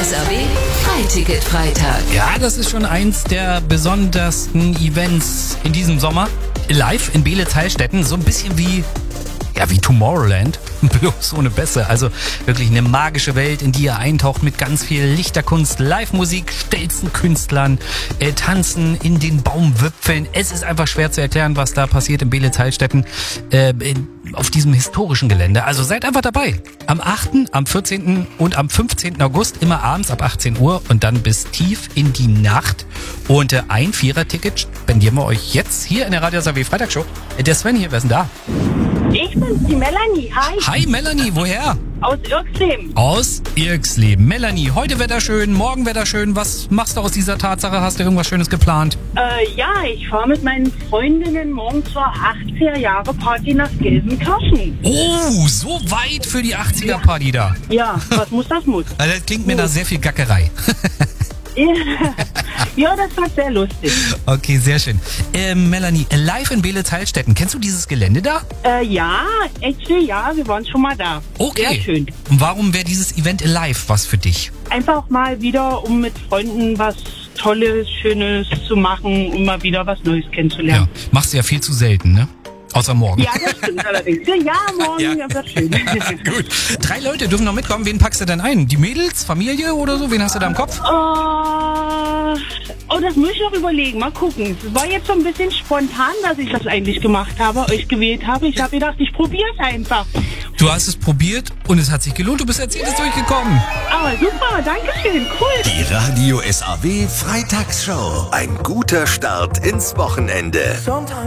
SAW Freiticket-Freitag. Ja, das ist schon eins der besondersten Events in diesem Sommer. Live in Beelitz-Heilstätten, so ein bisschen wie Tomorrowland, bloß ohne Bässe. Also wirklich eine magische Welt, in die ihr eintaucht mit ganz viel Lichterkunst, Live-Musik, stelzen Künstlern, Tanzen in den Baumwipfeln. Es ist einfach schwer zu erklären, was da passiert in Beelitz-Heilstätten auf diesem historischen Gelände. Also seid einfach dabei. Am 8., am 14. und am 15. August, immer abends ab 18 Uhr und dann bis tief in die Nacht. Und ein Vierer-Ticket spendieren wir euch jetzt hier in der Radio SAW Freitagshow. Der Sven hier, wer ist denn da? Ich bin's, die Melanie. Hi. Hi Melanie, woher? Aus Irxleben. Aus Irxleben. Melanie, heute Wetter schön, morgen Wetter schön. Was machst du aus dieser Tatsache? Hast du irgendwas Schönes geplant? Ich fahre mit meinen Freundinnen morgen zur 80er-Jahre-Party nach Gelsenkirchen. Oh, so weit für die 80er-Party da. Ja, was muss, das muss. Also das klingt mir nach sehr viel Gackerei. Ja, das war sehr lustig. Okay, sehr schön. Melanie, live in Beelitz-Heilstätten. Kennst du dieses Gelände da? Ja, wir waren schon mal da. Okay. Sehr schön. Und warum wäre dieses Event live was für dich? Einfach mal wieder, um mit Freunden was Tolles, Schönes zu machen, um mal wieder was Neues kennenzulernen. Ja, machst du ja viel zu selten, ne? Außer morgen. Ja, das stimmt allerdings. Ja, morgen, ja, wird schön. Gut. 3 Leute dürfen noch mitkommen. Wen packst du denn ein? Die Mädels, Familie oder so? Wen hast du da im Kopf? Das muss ich noch überlegen. Mal gucken. Es war jetzt so ein bisschen spontan, dass ich das eigentlich gemacht habe, euch gewählt habe. Ich habe gedacht, ich probiere es einfach. Du hast es probiert und es hat sich gelohnt. Du bist als Ziel durchgekommen. Aber super, danke schön, cool. Die Radio SAW Freitagsshow. Ein guter Start ins Wochenende.